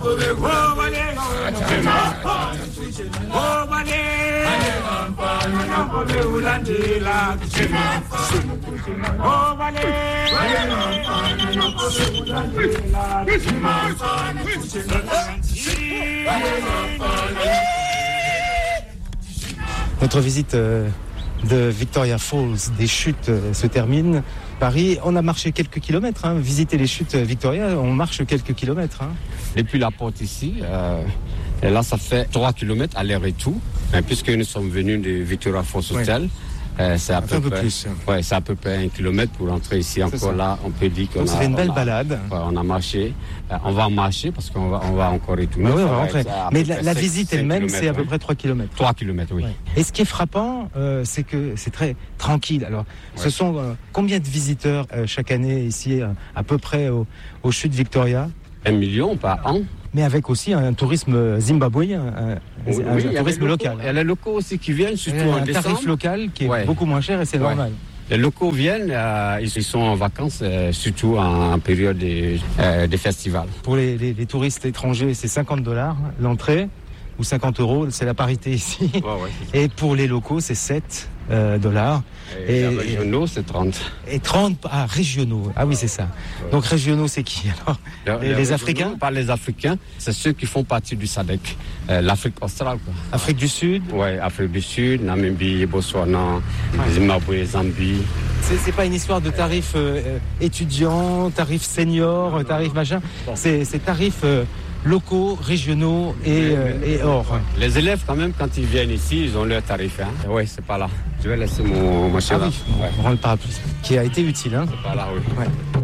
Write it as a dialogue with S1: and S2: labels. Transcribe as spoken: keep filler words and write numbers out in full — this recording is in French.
S1: Notre visite euh, de Victoria Falls, des chutes, euh, se termine. Paris, on a marché quelques kilomètres. Hein. Visiter les chutes Victoria, on marche quelques kilomètres. Hein.
S2: Depuis la porte ici, euh, et là ça fait trois kilomètres aller-retour. Mais puisque nous sommes venus de Victoria Falls Hotel, ouais. euh, c'est à
S1: un
S2: peu,
S1: peu
S2: près,
S1: plus.
S2: Ouais, c'est à peu près un kilomètre pour entrer ici. C'est encore ça. Là, on peut dire qu'on
S1: Donc,
S2: a.
S1: Ça fait une belle
S2: on a,
S1: balade.
S2: Ouais, on a marché. Euh, on va marcher parce qu'on va, on va encore retourner.
S1: Oui, on va rentrer. Mais la, la
S2: cinq,
S1: visite elle-même, c'est à peu près trois kilomètres.
S2: trois kilomètres, oui.
S1: Ouais. Et ce qui est frappant, euh, c'est que c'est très tranquille. Alors, ouais. Ce sont euh, combien de visiteurs euh, chaque année ici, euh, à peu près au, aux chutes Victoria?
S2: Un million par an.
S1: Mais avec aussi un tourisme zimbabwéen, un,
S2: oui,
S1: un,
S2: oui,
S1: un tourisme local.
S2: Il y a les locaux aussi qui viennent, surtout
S1: en
S2: décembre.
S1: Un tarif local qui est ouais. beaucoup moins cher et c'est ouais. normal.
S2: Les locaux viennent, euh, ils sont en vacances, euh, surtout en, en période des, euh, des festivals.
S1: Pour les, les, les touristes étrangers, c'est cinquante dollars l'entrée, ou cinquante euros, c'est la parité ici. Ouais, ouais, et pour les locaux, c'est sept dollars.
S2: Et, et les régionaux, c'est trente.
S1: Et trente, ah, régionaux. Ah oui, c'est ça. Ouais. Donc régionaux, c'est qui alors? Les, les, les Africains?
S2: Pas les Africains, c'est ceux qui font partie du S A D C, euh, l'Afrique australe. Quoi.
S1: Afrique du Sud?
S2: Oui, Afrique du Sud, Namibie, Botswana, ouais. Zimbabwe, Zambie.
S1: C'est, c'est pas une histoire de tarifs euh, étudiants, tarifs seniors, non, tarifs non. machin. Bon. C'est, c'est tarifs euh, locaux, régionaux et, euh, et hors.
S2: Les élèves, quand même, quand ils viennent ici, ils ont leur tarif. Hein. Oui, c'est pas là. Je vais laisser mon, mon cheval.
S1: Ah oui, ouais. On rend le parapluie, qui a été utile. Hein.
S2: C'est pas là, oui.
S1: Ouais.